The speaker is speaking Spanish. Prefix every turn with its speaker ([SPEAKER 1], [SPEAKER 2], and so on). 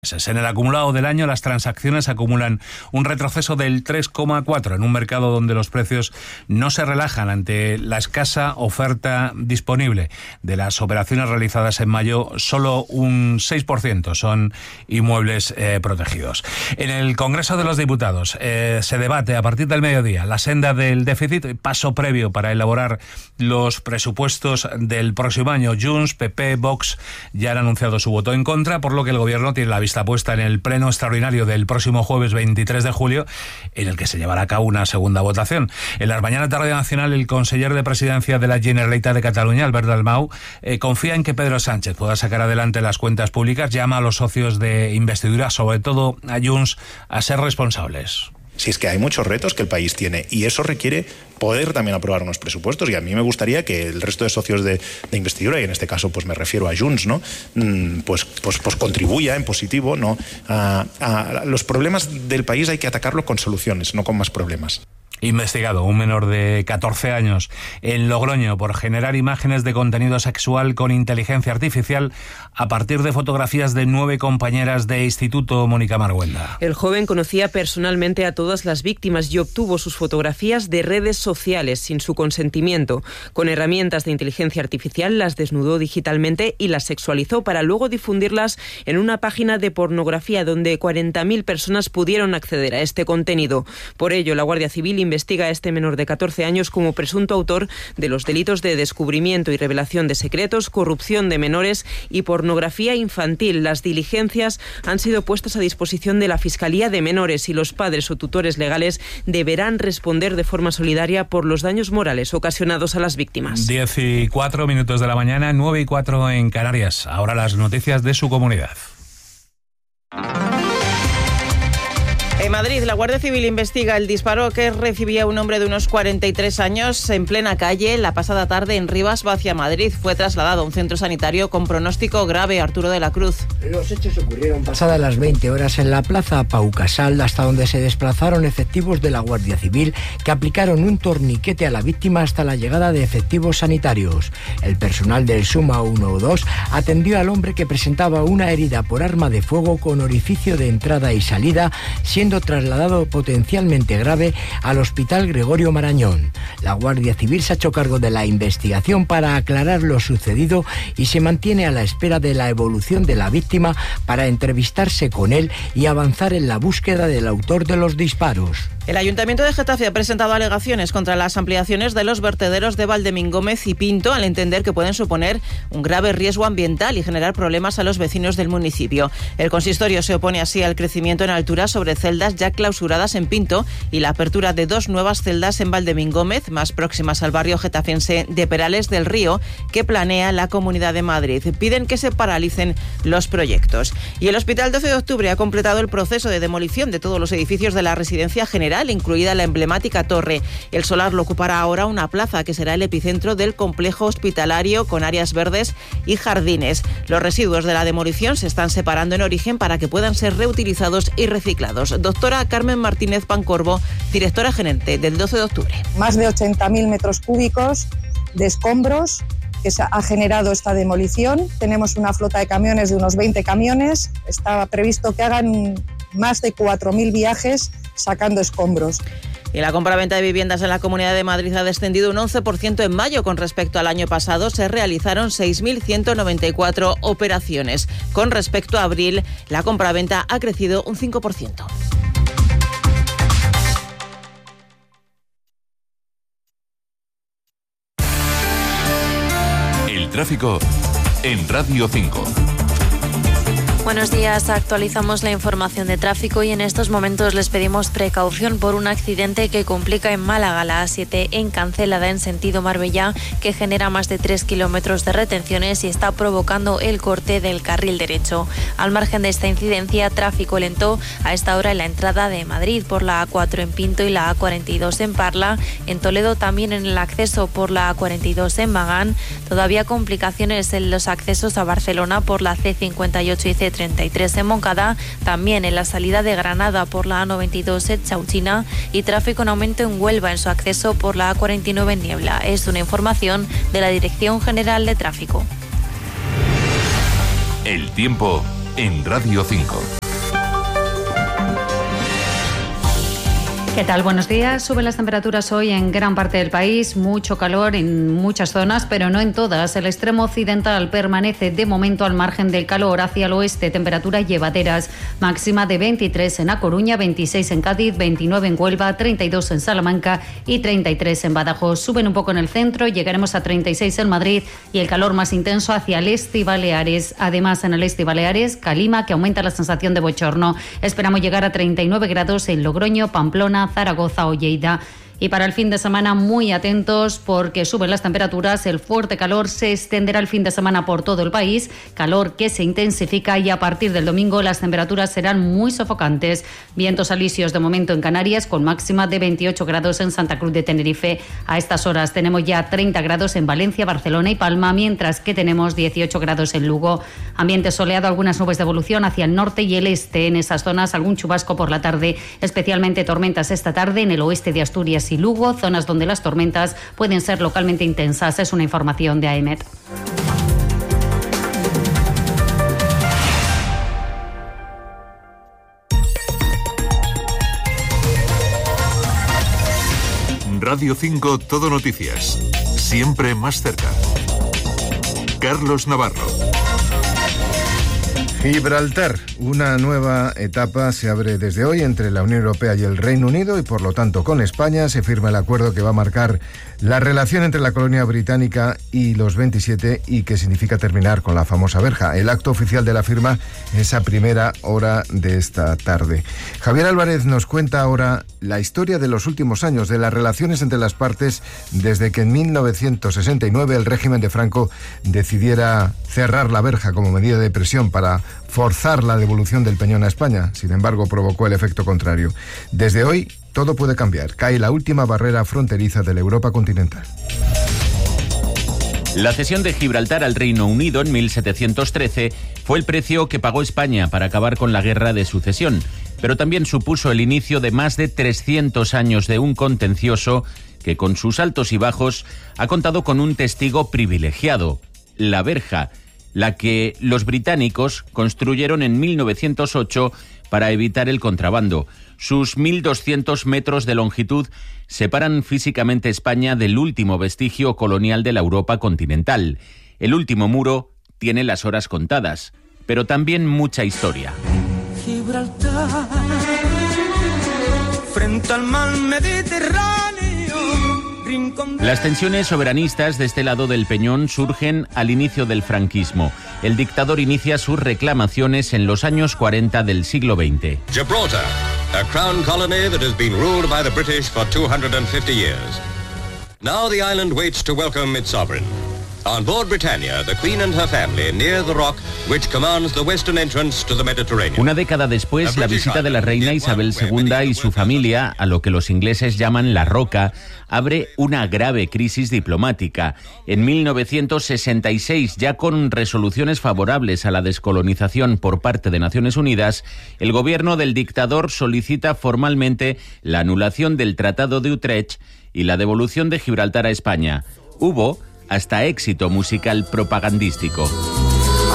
[SPEAKER 1] En el acumulado del año, las transacciones acumulan un retroceso del 3,4% en un mercado donde los precios no se relajan ante la escasa oferta disponible. De las operaciones realizadas en mayo, solo un 6% son inmuebles protegidos. En el Congreso de los Diputados se debate a partir del mediodía la senda del déficit, paso previo para elaborar los presupuestos del próximo año. Junts, PP, Vox ya han anunciado su voto en contra, por lo que el Gobierno tiene la vista puesta en el pleno extraordinario del próximo jueves 23 de julio, en el que se llevará a cabo una segunda votación. En las mañanas de Radio Nacional, el conseller de Presidencia de la Generalitat de Cataluña, Albert Dalmau, confía en que Pedro Sánchez pueda sacar adelante las cuentas públicas. Llama a los socios de investidura, sobre todo a Junts, a ser responsables.
[SPEAKER 2] Si es que hay muchos retos que el país tiene y eso requiere poder también aprobar unos presupuestos, y a mí me gustaría que el resto de socios de investidura, y en este caso pues me refiero a Junts, ¿no? pues contribuya en positivo, ¿no? A los problemas del país hay que atacarlos con soluciones, no con más problemas.
[SPEAKER 1] Investigado un menor de 14 años en Logroño por generar imágenes de contenido sexual con inteligencia artificial a partir de fotografías de 9 compañeras de instituto. Mónica Marguenda.
[SPEAKER 3] El joven conocía personalmente a todas las víctimas y obtuvo sus fotografías de redes sociales sin su consentimiento. Con herramientas de inteligencia artificial las desnudó digitalmente y las sexualizó para luego difundirlas en una página de pornografía donde 40.000 personas pudieron acceder a este contenido. Por ello, la Guardia Civil investiga a este menor de 14 años como presunto autor de los delitos de descubrimiento y revelación de secretos, corrupción de menores y pornografía infantil. Las diligencias han sido puestas a disposición de la Fiscalía de Menores y los padres o tutores legales deberán responder de forma solidaria por los daños morales ocasionados a las víctimas.
[SPEAKER 1] 10:04 de la mañana, 9:04 en Canarias. Ahora las noticias de su comunidad.
[SPEAKER 4] En Madrid, la Guardia Civil investiga el disparo que recibía un hombre de unos 43 años en plena calle la pasada tarde en Rivas, hacia Madrid. Fue trasladado a un centro sanitario con pronóstico grave. Arturo de la Cruz.
[SPEAKER 5] Los hechos ocurrieron pasadas las 20 horas en la plaza Pau Casal, hasta donde se desplazaron efectivos de la Guardia Civil que aplicaron un torniquete a la víctima hasta la llegada de efectivos sanitarios. El personal del Suma 112 atendió al hombre que presentaba una herida por arma de fuego con orificio de entrada y salida, siendo trasladado potencialmente grave al Hospital Gregorio Marañón. La Guardia Civil se ha hecho cargo de la investigación para aclarar lo sucedido y se mantiene a la espera de la evolución de la víctima para entrevistarse con él y avanzar en la búsqueda del autor de los disparos.
[SPEAKER 4] El Ayuntamiento de Getafe ha presentado alegaciones contra las ampliaciones de los vertederos de Valdemingómez y Pinto, al entender que pueden suponer un grave riesgo ambiental y generar problemas a los vecinos del municipio. El consistorio se opone así al crecimiento en altura sobre celdas ya clausuradas en Pinto y la apertura de 2 nuevas celdas en Valdemingómez, más próximas al barrio getafense de Perales del Río, que planea la Comunidad de Madrid. Piden que se paralicen los proyectos. Y el Hospital 12 de Octubre ha completado el proceso de demolición de todos los edificios de la Residencia General, incluida la emblemática torre. El solar lo ocupará ahora una plaza que será el epicentro del complejo hospitalario con áreas verdes y jardines. Los residuos de la demolición se están separando en origen para que puedan ser reutilizados y reciclados. Doctora Carmen Martínez Pancorbo, directora gerente del 12 de octubre.
[SPEAKER 6] Más de 80.000 metros cúbicos de escombros que se ha generado esta demolición. Tenemos una flota de camiones de unos 20 camiones. Está previsto que hagan más de 4.000 viajes sacando escombros.
[SPEAKER 4] Y la compraventa de viviendas en la Comunidad de Madrid ha descendido un 11% en mayo con respecto al año pasado. Se realizaron 6.194 operaciones. Con respecto a abril, la compraventa ha crecido un 5%.
[SPEAKER 7] El tráfico en Radio 5.
[SPEAKER 8] Buenos días, actualizamos la información de tráfico y en estos momentos les pedimos precaución por un accidente que complica en Málaga la A7 en Cancelada en sentido Marbella, que genera más de 3 kilómetros de retenciones y está provocando el corte del carril derecho. Al margen de esta incidencia, tráfico lento a esta hora en la entrada de Madrid por la A4 en Pinto y la A42 en Parla. En Toledo también en el acceso por la A42 en Magán. Todavía complicaciones en los accesos a Barcelona por la C58 y C33 en Moncada, también en la salida de Granada por la A92 en Chauchina y tráfico en aumento en Huelva en su acceso por la A49 en Niebla. Es una información de la Dirección General de Tráfico.
[SPEAKER 7] El tiempo en Radio 5.
[SPEAKER 9] ¿Qué tal? Buenos días. Suben las temperaturas hoy en gran parte del país, mucho calor en muchas zonas, pero no en todas. El extremo occidental permanece de momento al margen del calor. Hacia el oeste, temperaturas llevaderas, máxima de 23 en A Coruña, 26 en Cádiz, 29 en Huelva, 32 en Salamanca y 33 en Badajoz. Suben un poco en el centro, llegaremos a 36 en Madrid y el calor más intenso hacia el este y Baleares. Además, en el este y Baleares, calima que aumenta la sensación de bochorno. Esperamos llegar a 39 grados en Logroño, Pamplona, Zaragoza o Lleida. Y para el fin de semana muy atentos porque suben las temperaturas, el fuerte calor se extenderá el fin de semana por todo el país, calor que se intensifica y a partir del domingo las temperaturas serán muy sofocantes. Vientos alisios de momento en Canarias con máxima de 28 grados en Santa Cruz de Tenerife. A estas horas tenemos ya 30 grados en Valencia, Barcelona y Palma, mientras que tenemos 18 grados en Lugo. Ambiente soleado, algunas nubes de evolución hacia el norte y el este. En esas zonas algún chubasco por la tarde, especialmente tormentas esta tarde en el oeste de Asturias y Lugo, zonas donde las tormentas pueden ser localmente intensas. Es una información de AEMET.
[SPEAKER 7] Radio 5 Todo Noticias. Siempre más cerca. Carlos Navarro.
[SPEAKER 10] Gibraltar, una nueva etapa se abre desde hoy entre la Unión Europea y el Reino Unido y por lo tanto con España se firma el acuerdo que va a marcar la relación entre la colonia británica y los 27 y que significa terminar con la famosa verja. El acto oficial de la firma es a primera hora de esta tarde. Javier Álvarez nos cuenta ahora la historia de los últimos años, de las relaciones entre las partes desde que en 1969 el régimen de Franco decidiera cerrar la verja como medida de presión para forzar la devolución del Peñón a España. Sin embargo, provocó el efecto contrario. Desde hoy, todo puede cambiar. Cae la última barrera fronteriza de la Europa continental.
[SPEAKER 11] La cesión de Gibraltar al Reino Unido en 1713 fue el precio que pagó España para acabar con la guerra de sucesión, pero también supuso el inicio de más de 300 años de un contencioso que, con sus altos y bajos, ha contado con un testigo privilegiado, la verja, la que los británicos construyeron en 1908 para evitar el contrabando. Sus 1.200 metros de longitud separan físicamente España del último vestigio colonial de la Europa continental. El último muro tiene las horas contadas, pero también mucha historia.
[SPEAKER 12] Gibraltar, frente al mar Mediterráneo.
[SPEAKER 11] Las tensiones soberanistas de este lado del Peñón surgen al inicio del franquismo. El dictador inicia sus reclamaciones en los años 40 del siglo XX.
[SPEAKER 13] Gibraltar, a crown colony that has been ruled by the British for 250 years. Now the island waits to welcome its sovereign. On board Britannia, the Queen and her family near the rock which commands the western entrance to the Mediterranean.
[SPEAKER 11] Una década después, la visita de la reina Isabel II y su familia a lo que los ingleses llaman la Roca abre una grave crisis diplomática. En 1966, ya con resoluciones favorables a la descolonización por parte de Naciones Unidas, el gobierno del dictador solicita formalmente la anulación del Tratado de Utrecht y la devolución de Gibraltar a España. Hubo hasta éxito musical propagandístico.